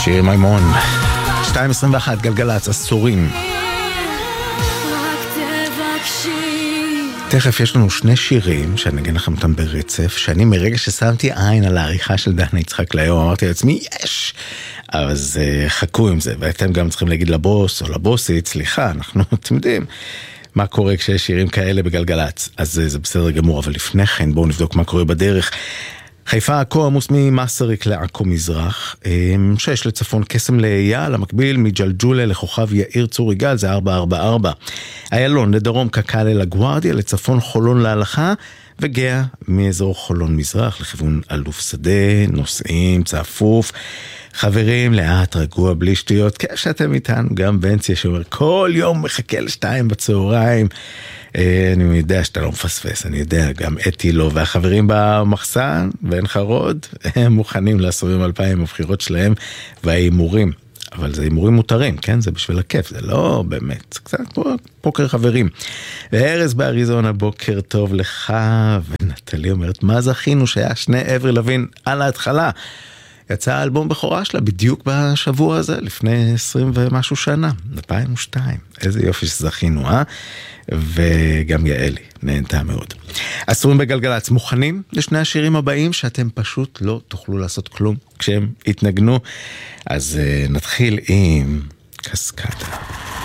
שיר מימון, 2:21 גלגלצ, עשורים. תכף יש לנו שני שירים שאני אגיד לכם אותם ברצף, שאני מרגע ששמתי עין על העריכה של דנה יצחק להיום אמרתי לעצמי יש, אז חכו עם זה, ואתם גם צריכים להגיד לבוס או לבוסית, סליחה, אנחנו אתם יודעים מה קורה כשיש שירים כאלה בגלגלצ, אז זה בסדר גמור, אבל לפני כן בואו נבדוק מה קורה בדרך. חיפה עכו עמוס ממסריק לעכו מזרח, 6 לצפון קסם לאייל, המקביל מג'לג'ולה לכוכב יאיר צור יגאל, זה 444. איילון לדרום קק"ל אל הגוארדיה, לצפון חולון להלכה, וגאה מאזור חולון מזרח לכיוון אלוף שדה, נוסעים, צפוף. חברים, לאט, רגוע, בלי שטויות, כשאתם איתנו, גם בנציה שאומר, כל יום מחכה ל2 בצהריים, אני יודע שאתה לא מפספס, אני יודע, גם אתי לא, והחברים במחסן, ואין חרוד, הם מוכנים לעשורים 2000 הבחירות שלהם, והאימורים, אבל זה אימורים מותרים, כן? זה בשביל הכיף, זה לא באמת, קצת פוקר חברים. וארז באריזונה, בוקר טוב לך, ונטלי אומרת, מה זכינו שהיה שני עבר לוין על ההתחלה? יצא האלבום בכורה שלה בדיוק בשבוע הזה, לפני 20 ומשהו שנה, 2002. איזה יופי שזכינו, וגם יעלי, נהנתה מאוד. עשורים בגלגלצ, מוכנים לשני השירים הבאים שאתם פשוט לא תוכלו לעשות כלום כשהם יתנגנו? אז נתחיל עם קסקדה.